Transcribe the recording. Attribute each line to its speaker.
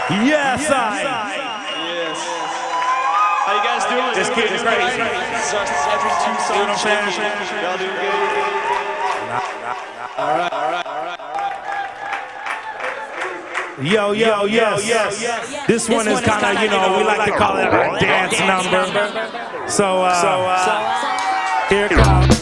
Speaker 1: Yes,
Speaker 2: Yes. How you guys doing?
Speaker 1: Just getting crazy.
Speaker 2: Every 2 songs. Y'all doing good? All right.
Speaker 1: Yo, yes. This one is kind of, we like to call it a dance number. So here it comes.